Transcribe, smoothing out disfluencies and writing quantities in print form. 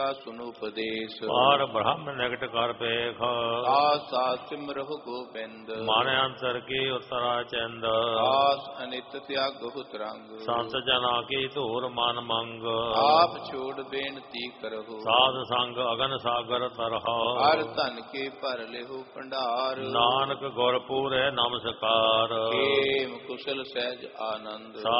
ਸੁਨੁ ਉਪਦੇਸ਼ ਪਾਰ ਬ੍ਰਹਮ ਨਿਕਟ ਕਰ ਪੇਖ ਆਸਾ ਸਿਮਰਹੁ ਗੋਬਿੰਦ ਮਨ ਅੰਤਰ ਕੀ ਉਤਰਾ ਚੰਦ ਆਸ ਅਨਿਤ ਤਿਆਗਹੁ ਤਰੰਗ ਸੰਤ ਜਨਾ ਕੀ ਧੂਰ ਮਨ ਮੰਗ ਆਪ ਛੋੜ ਬੇਨਤੀ ਕਰਹੁ ਸਾਧ ਸੰਗ ਅਗਨ ਸਾਗਰ ਤਰਹਾ ਹਰ ਧਨ ਕੇ ਭਰ ਲਿਹੁ ਭੰਡਾਰ ਨਾਨਕ ਗੁਰ ਪੂਰੇ ਨਮਸਕਾਰ ਖੇਮ ਕੁਸ਼ਲ ਸਹਿਜ ਆਨੰਦ ਸਾ